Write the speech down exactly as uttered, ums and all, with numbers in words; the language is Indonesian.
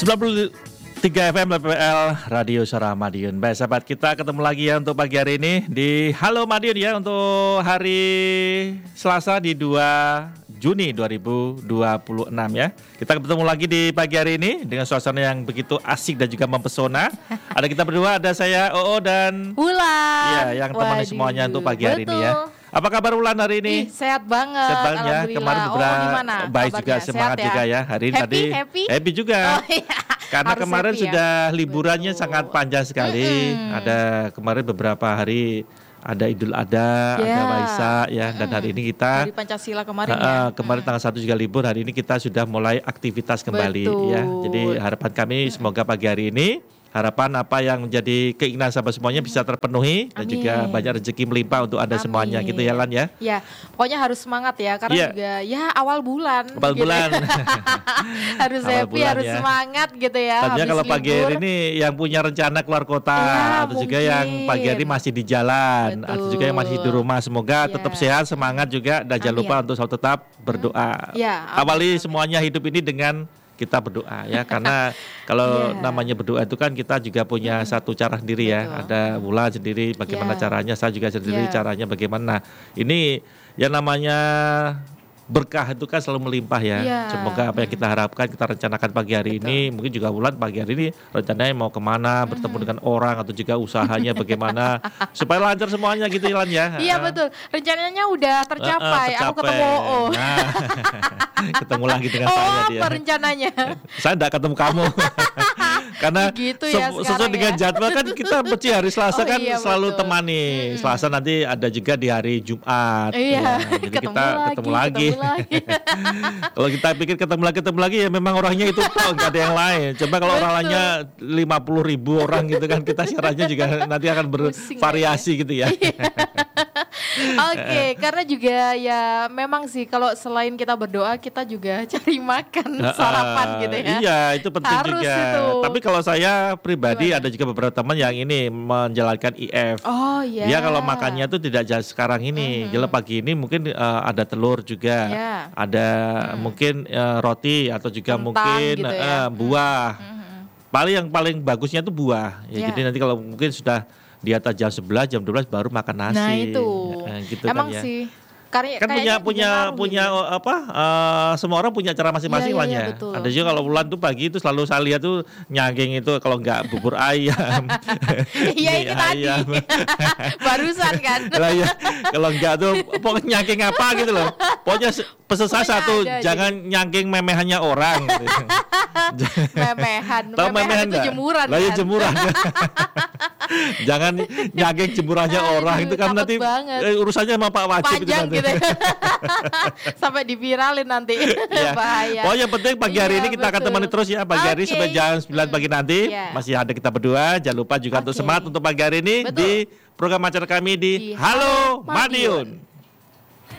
sembilan puluh tiga F M P P L Radio Suara Madiun. Baik sahabat, kita ketemu lagi ya untuk pagi hari ini di Halo Madiun ya, untuk hari Selasa di dua Juni dua ribu dua puluh enam ya. Kita ketemu lagi di pagi hari ini dengan suasana yang begitu asik dan juga mempesona. Ada kita berdua, ada saya Oo dan Wulan. Iya, yang temani semuanya untuk pagi hari Betul. ini ya. Apa kabar Wulan hari ini? Ih, sehat banget. Sehat banget ya. Kemarin beberapa oh, gimana? baik Kabarnya? juga, semangat Sehat juga ya. Hari ini happy, tadi happy? happy juga. Oh, iya. Karena Harus kemarin happy, sudah ya? liburannya Betul. sangat panjang sekali. Mm-mm. Ada kemarin beberapa hari ada Idul Adha, Yeah. ada Waisak ya, dan hari ini kita Dari Pancasila kemarin uh, ya. kemarin tanggal satu juga libur, hari ini kita sudah mulai aktivitas kembali. Betul. Ya. Jadi harapan kami semoga pagi hari ini, harapan apa yang menjadi keinginan sahabat semuanya bisa terpenuhi. Dan Amin. juga banyak rezeki melimpah untuk Anda Amin. semuanya gitu ya Lan ya. Ya, pokoknya harus semangat ya, karena Iya. juga ya awal bulan. Awal gitu. bulan. harus Awal happy, bulan harus ya. semangat gitu ya. Tadinya habis kalau pagi libur. hari ini yang punya rencana keluar kota, Iya, atau juga yang pagi hari mungkin. masih di jalan, Betul. atau juga yang masih di rumah, semoga Iya. tetap sehat, semangat juga, dan jangan Amin. lupa untuk selalu tetap berdoa. Iya, amin, Awali amin. semuanya hidup ini dengan kita berdoa ya, karena kalau Iya. namanya berdoa itu kan kita juga punya satu cara sendiri ya. Betul. Ada Wulan sendiri bagaimana Iya. caranya, saya juga sendiri Iya. caranya bagaimana. Nah, ini yang namanya berkah itu kan selalu melimpah ya. Iya. Semoga apa yang kita harapkan, kita rencanakan pagi hari Betul. ini, mungkin juga Wulan pagi hari ini rencananya mau kemana, bertemu dengan orang atau juga usahanya bagaimana supaya lancar semuanya gitu Lan ya. Iya Ah. betul, rencananya udah tercapai. Ah, ah, Aku ketemu Oo. Nah, ketemu lagi dengan Oh, saya dia. apa rencananya? Saya enggak ketemu kamu. Karena Gitu ya se- sesuai sekarang dengan ya. jadwal kan kita mesti hari Selasa Oh kan iya, selalu betul. temani. Mm-mm. Selasa nanti ada juga di hari Jumat. Iya, Ya, jadi ketemu kita lagi, ketemu lagi. ketemu lagi. Kalau kita pikir ketemu lagi ketemu lagi ya memang orangnya itu toh, nggak ada yang lain. Coba kalau Betul. orangnya lima puluh ribu orang gitu kan, kita siarannya juga nanti akan Pusing bervariasi gitu ya. Oke, karena juga ya memang sih kalau selain kita berdoa, kita juga cari makan sarapan gitu ya. Iya, itu penting Harus juga. itu. Tapi kalau saya pribadi Gimana? ada juga beberapa teman yang ini menjalankan I F. Oh iya. Dia kalau makannya tuh tidak jauh sekarang ini, jelas pagi ini mungkin uh, ada telur juga, Ya. ada mungkin uh, roti atau juga Kentang mungkin gitu uh, ya. buah. Mhm. Paling yang paling bagusnya tuh buah. Ya, Ya. Jadi nanti kalau mungkin sudah di atas jam sebelas, jam dua belas baru makan nasi. Nah itu, Eh, gitu emang kan ya. sih. Karya, Kan punya kayaknya punya pengaruh punya gitu. uh, apa uh, semua orang punya cara masing-masing Iya, Wan iya, ya. betul. Ada juga kalau Wulan tuh pagi itu selalu saya lihat tuh nyageng itu kalau nggak bubur ayam. Iya mie itu tadi. ayam. Barusan kan. Lah ya, kalau enggak tuh pokoknya nyangking apa gitu loh. Pokoknya se- pesan saya Pokoknya satu, ada aja. jangan nyangking memehannya orang. Memehan. Tahu memehan itu enggak? jemuran Lah ya kan. jemuran. Jangan nyangking jemurannya Aduh, orang itu kan takut nanti banget. eh, urusannya sama Pak Wajib itu Panjang nanti. gitu. Sampai diviralin nanti. Ya. Bahaya. Pokoknya yang penting pagi hari Iya, ini kita akan betul. temani terus ya pagi hari Oke. sampai jam sembilan pagi nanti. Iya. Masih ada kita berdua. Jangan lupa juga untuk Oke. semangat untuk pagi hari ini Betul. di program acara kami di, Di Halo Halo Madiun. Madiun.